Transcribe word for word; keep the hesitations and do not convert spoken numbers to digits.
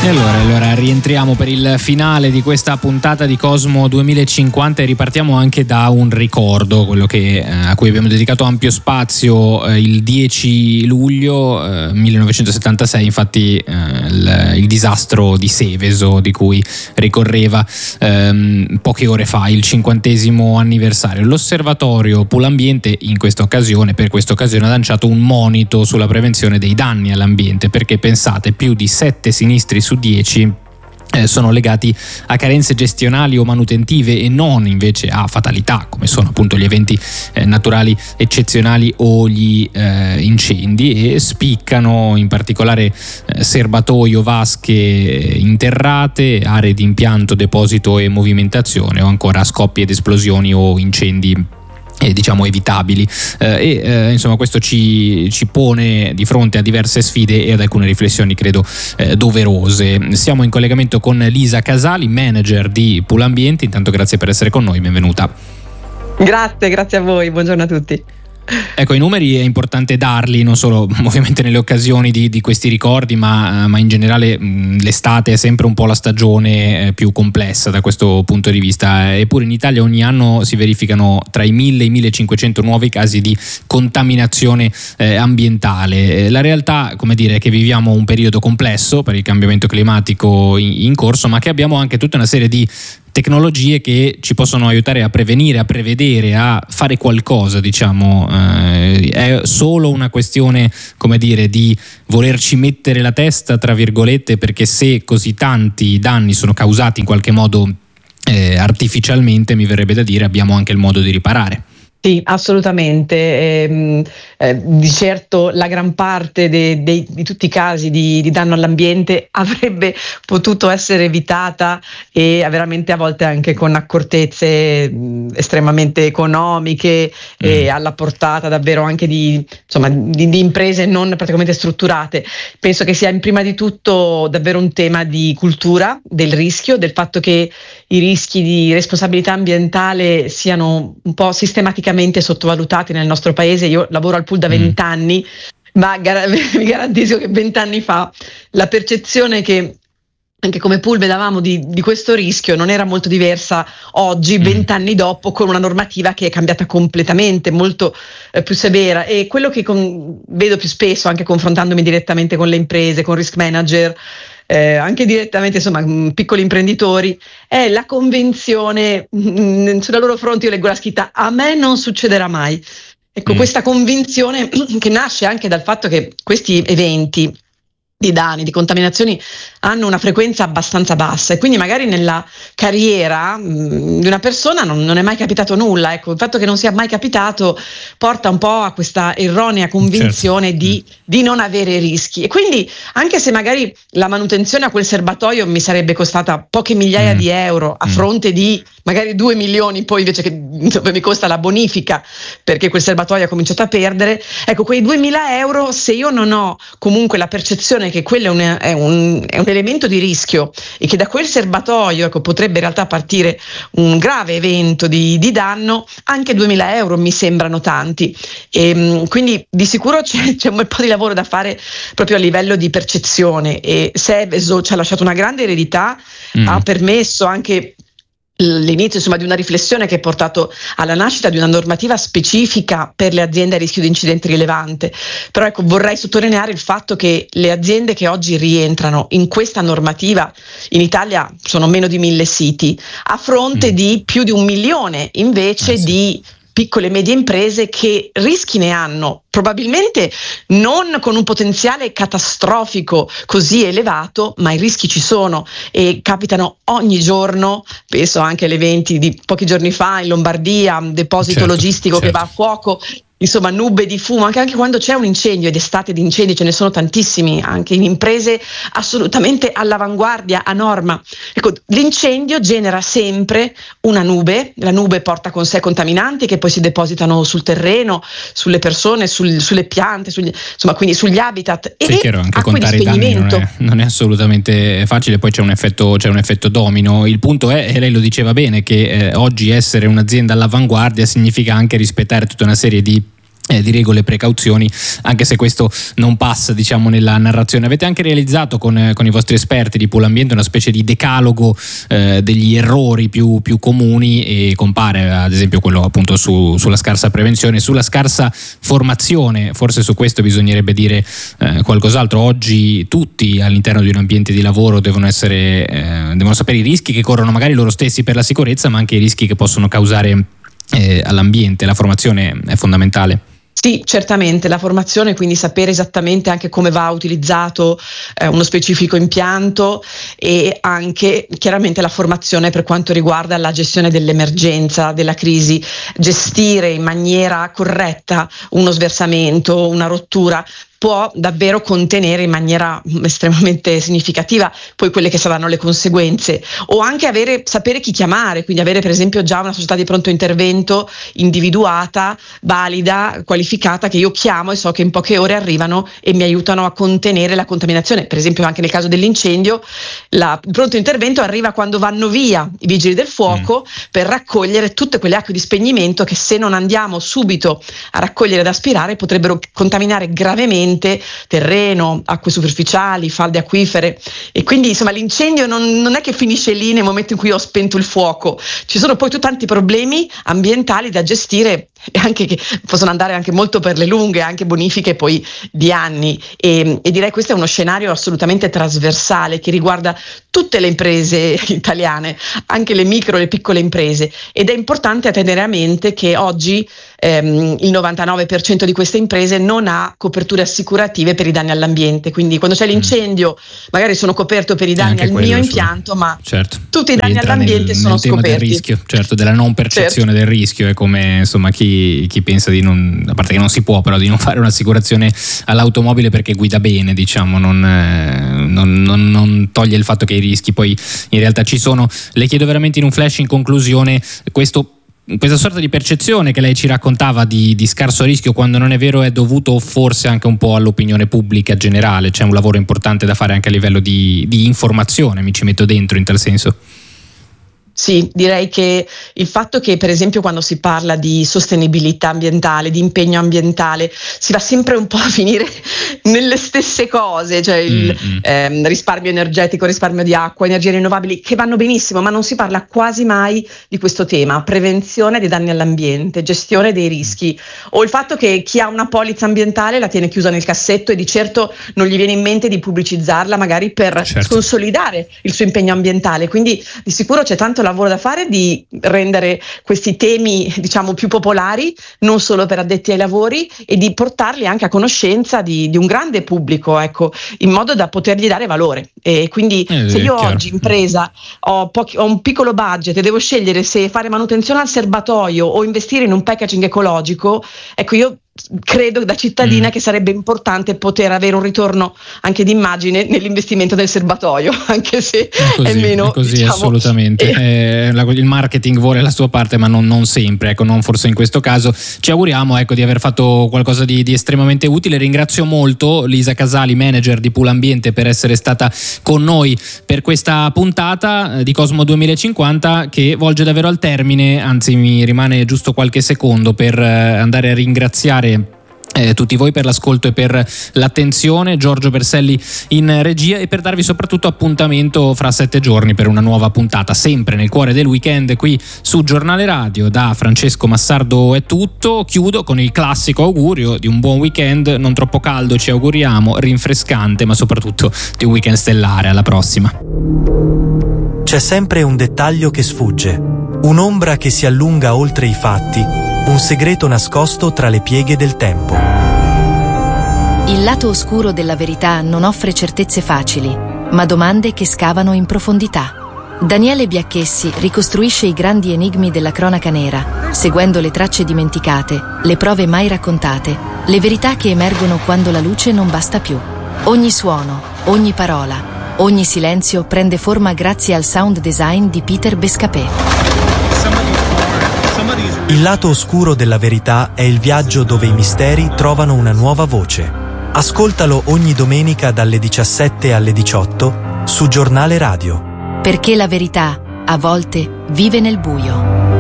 E allora, allora rientriamo per il finale di questa puntata di Cosmo duemilacinquanta e ripartiamo anche da un ricordo, quello che, eh, a cui abbiamo dedicato ampio spazio eh, il dieci luglio eh, millenovecentosettantasei, infatti eh, il, il disastro di Seveso, di cui ricorreva ehm, poche ore fa il cinquantesimo anniversario. L'osservatorio Pulambiente in questa occasione, per questa occasione, ha lanciato un monito sulla prevenzione dei danni all'ambiente, perché pensate, più di sette sinistri su dieci eh, sono legati a carenze gestionali o manutentive e non invece a fatalità, come sono appunto gli eventi eh, naturali eccezionali o gli eh, incendi, e spiccano in particolare eh, serbatoio, vasche interrate, aree di impianto, deposito e movimentazione, o ancora scoppi ed esplosioni o incendi Eh, diciamo evitabili, eh, e eh, insomma questo ci, ci pone di fronte a diverse sfide e ad alcune riflessioni credo eh, doverose. Siamo in collegamento con Lisa Casali, manager di Pulambiente. Intanto grazie per essere con noi, benvenuta. Grazie, grazie a voi, buongiorno a tutti. Ecco, i numeri è importante darli, non solo ovviamente nelle occasioni di, di questi ricordi, ma, ma in generale mh, l'estate è sempre un po' la stagione eh, più complessa da questo punto di vista. Eppure in Italia ogni anno si verificano tra i mille e i millecinquecento nuovi casi di contaminazione eh, ambientale. La realtà, come dire, è che viviamo un periodo complesso per il cambiamento climatico in, in corso, ma che abbiamo anche tutta una serie di tecnologie che ci possono aiutare a prevenire, a prevedere, a fare qualcosa, diciamo. Eh, è solo una questione, come dire, di volerci mettere la testa, tra virgolette, perché se così tanti danni sono causati in qualche modo eh, artificialmente, mi verrebbe da dire, abbiamo anche il modo di riparare. Sì, assolutamente. Eh, eh, di certo la gran parte de, de, di tutti i casi di, di danno all'ambiente avrebbe potuto essere evitata, e veramente a volte anche con accortezze mh, estremamente economiche mm. e alla portata davvero anche di, insomma, di, di imprese non praticamente strutturate. Penso che sia in prima di tutto davvero un tema di cultura del rischio, del fatto che i rischi di responsabilità ambientale siano un po' sistematicamente sottovalutati nel nostro paese. Io lavoro al pool da vent'anni, mm. ma gar- vi garantisco che vent'anni fa la percezione che anche come pool vedavamo di, di questo rischio non era molto diversa oggi, vent'anni mm. dopo, con una normativa che è cambiata completamente, molto eh, più severa. E quello che con, vedo più spesso, anche confrontandomi direttamente con le imprese, con risk manager, Eh, anche direttamente, insomma, piccoli imprenditori, è la convinzione, mh, sulla loro fronte io leggo la scritta "a me non succederà mai". Ecco, mm. questa convinzione che nasce anche dal fatto che questi eventi di danni, di contaminazioni hanno una frequenza abbastanza bassa, e quindi magari nella carriera mh, di una persona non, non è mai capitato nulla. Ecco, il fatto che non sia mai capitato porta un po' a questa erronea convinzione certo. di, di non avere rischi, e quindi anche se magari la manutenzione a quel serbatoio mi sarebbe costata poche migliaia mm. di euro a mm. fronte di magari due milioni poi invece che dove mi costa la bonifica perché quel serbatoio ha cominciato a perdere, ecco, quei duemila euro, se io non ho comunque la percezione che quello è un, è un, è un elemento di rischio e che da quel serbatoio, ecco, potrebbe in realtà partire un grave evento di, di danno, anche duemila euro mi sembrano tanti. E quindi di sicuro c'è, c'è un bel po' di lavoro da fare proprio a livello di percezione, e Seveso ci ha lasciato una grande eredità, mm. ha permesso anche l'inizio, insomma, di una riflessione che ha portato alla nascita di una normativa specifica per le aziende a rischio di incidente rilevante. Però ecco, vorrei sottolineare il fatto che le aziende che oggi rientrano in questa normativa in Italia sono meno di mille siti, a fronte mm. di più di un milione invece eh sì. di piccole e medie imprese che rischi ne hanno, probabilmente non con un potenziale catastrofico così elevato, ma i rischi ci sono e capitano ogni giorno. Penso anche agli eventi di pochi giorni fa in Lombardia, un deposito certo, logistico certo. che va a fuoco, insomma nube di fumo, anche, anche quando c'è un incendio, ed estate di incendi ce ne sono tantissimi, anche in imprese assolutamente all'avanguardia, a norma. Ecco, l'incendio genera sempre una nube, la nube porta con sé contaminanti che poi si depositano sul terreno, sulle persone, sul, sulle piante, sugli, insomma, quindi sugli habitat. Sì, e chiaro, anche contare i danni non è, non è assolutamente facile, poi c'è un effetto, c'è un effetto domino. Il punto è, e lei lo diceva bene, che eh, oggi essere un'azienda all'avanguardia significa anche rispettare tutta una serie di Eh, di regole e precauzioni, anche se questo non passa, diciamo, nella narrazione. Avete anche realizzato con, con i vostri esperti di Pulambiente una specie di decalogo eh, degli errori più, più comuni, e compare ad esempio quello appunto su, sulla scarsa prevenzione, sulla scarsa formazione. Forse su questo bisognerebbe dire eh, qualcos'altro. Oggi tutti all'interno di un ambiente di lavoro devono essere eh, devono sapere i rischi che corrono magari loro stessi per la sicurezza, ma anche i rischi che possono causare eh, all'ambiente. La formazione è fondamentale. Sì, certamente la formazione, quindi sapere esattamente anche come va utilizzato eh, uno specifico impianto, e anche chiaramente la formazione per quanto riguarda la gestione dell'emergenza, della crisi, gestire in maniera corretta uno sversamento, una rottura può davvero contenere in maniera estremamente significativa poi quelle che saranno le conseguenze, o anche avere, sapere chi chiamare, quindi avere per esempio già una società di pronto intervento individuata, valida, qualificata, che io chiamo e so che in poche ore arrivano e mi aiutano a contenere la contaminazione. Per esempio anche nel caso dell'incendio la, il pronto intervento arriva quando vanno via i vigili del fuoco mm. per raccogliere tutte quelle acque di spegnimento che, se non andiamo subito a raccogliere ed aspirare, potrebbero contaminare gravemente terreno, acque superficiali, falde acquifere. E quindi insomma l'incendio non, non è che finisce lì nel momento in cui ho spento il fuoco, ci sono poi tanti problemi ambientali da gestire, e anche che possono andare anche molto per le lunghe, anche bonifiche poi di anni, e, e direi questo è uno scenario assolutamente trasversale che riguarda tutte le imprese italiane, anche le micro e le piccole imprese, ed è importante tenere a mente che oggi ehm, il novantanove per cento di queste imprese non ha coperture assicurative per i danni all'ambiente, quindi quando c'è l'incendio magari sono coperto per i danni al mio impianto, ma certo, tutti i danni all'ambiente nel, sono nel tema scoperti. Del rischio, certo, della non percezione certo. del rischio, è come insomma chi, chi pensa di non, a parte che non si può, però di non fare un'assicurazione all'automobile perché guida bene, diciamo, non, eh, non, non, non toglie il fatto che i rischi poi in realtà ci sono. Le chiedo veramente in un flash, in conclusione, questo questa sorta di percezione che lei ci raccontava di, di scarso rischio, quando non è vero, è dovuto forse anche un po' all'opinione pubblica generale. C'è un lavoro importante da fare anche a livello di, di informazione, mi ci metto dentro in tal senso. Sì, direi che il fatto che per esempio quando si parla di sostenibilità ambientale, di impegno ambientale, si va sempre un po' a finire nelle stesse cose, cioè il mm-hmm. ehm, risparmio energetico, risparmio di acqua, energie rinnovabili, che vanno benissimo, ma non si parla quasi mai di questo tema: prevenzione dei danni all'ambiente, gestione dei rischi, o il fatto che chi ha una polizza ambientale la tiene chiusa nel cassetto e di certo non gli viene in mente di pubblicizzarla magari per certo. consolidare il suo impegno ambientale. Quindi di sicuro c'è tanto lavoro da fare di rendere questi temi, diciamo, più popolari, non solo per addetti ai lavori, e di portarli anche a conoscenza di, di un grande pubblico, ecco, in modo da potergli dare valore. E quindi eh, se io oggi impresa ho, pochi, ho un piccolo budget e devo scegliere se fare manutenzione al serbatoio o investire in un packaging ecologico, ecco, io credo da cittadina mm. che sarebbe importante poter avere un ritorno anche d'immagine nell'investimento del serbatoio, anche se è, così, è meno è così, diciamo, assolutamente eh. Eh, la, il marketing vuole la sua parte, ma non, non sempre, ecco, non forse in questo caso. Ci auguriamo, ecco, di aver fatto qualcosa di, di estremamente utile. Ringrazio molto Lisa Casali, manager di Pulambiente, per essere stata con noi per questa puntata di Cosmo duemilacinquanta, che volge davvero al termine. Anzi, mi rimane giusto qualche secondo per andare a ringraziare Eh, tutti voi per l'ascolto e per l'attenzione, Giorgio Berselli in regia, e per darvi soprattutto appuntamento fra sette giorni per una nuova puntata, sempre nel cuore del weekend, qui su Giornale Radio. Da Francesco Massardo è tutto. Chiudo con il classico augurio di un buon weekend, non troppo caldo ci auguriamo, rinfrescante, ma soprattutto di un weekend stellare. Alla prossima. C'è sempre un dettaglio che sfugge, un'ombra che si allunga oltre i fatti, un segreto nascosto tra le pieghe del tempo. Il lato oscuro della verità non offre certezze facili, ma domande che scavano in profondità. Daniele Biacchessi ricostruisce i grandi enigmi della cronaca nera, seguendo le tracce dimenticate, le prove mai raccontate, le verità che emergono quando la luce non basta più. Ogni suono, ogni parola, ogni silenzio prende forma grazie al sound design di Peter Bescapé. Il lato oscuro della verità è il viaggio dove i misteri trovano una nuova voce. Ascoltalo ogni domenica dalle diciassette alle diciotto su Giornale Radio. Perché la verità, a volte, vive nel buio.